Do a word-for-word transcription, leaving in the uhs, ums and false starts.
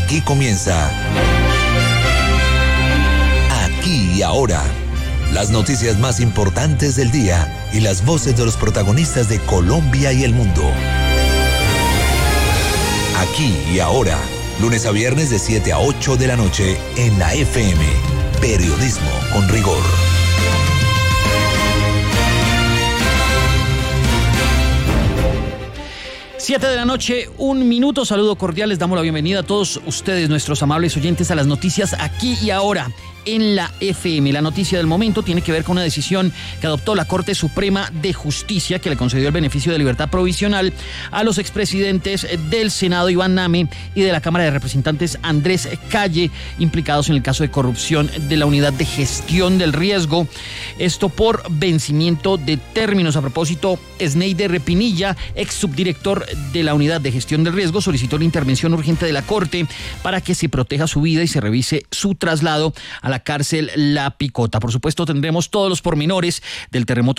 Aquí comienza Aquí y Ahora. Las noticias más importantes del día y las voces de los protagonistas de Colombia y el mundo. Aquí y Ahora, lunes a viernes de siete a ocho de la noche en la F M. Periodismo con rigor. Siete de la noche, un minuto. Saludo cordial, les damos la bienvenida a todos ustedes, nuestros amables oyentes, a las noticias Aquí y Ahora en la F M. La noticia del momento tiene que ver con una decisión que adoptó la Corte Suprema de Justicia, que le concedió el beneficio de libertad provisional a los expresidentes del Senado Iván Name y de la Cámara de Representantes Andrés Calle, implicados en el caso de corrupción de la Unidad de Gestión del Riesgo. Esto por vencimiento de términos. A propósito, Sneider Pinilla, ex subdirector de la Unidad de Gestión del Riesgo, solicitó la intervención urgente de la Corte para que se proteja su vida y se revise su traslado a la cárcel La Picota. Por supuesto, tendremos todos los pormenores del terremoto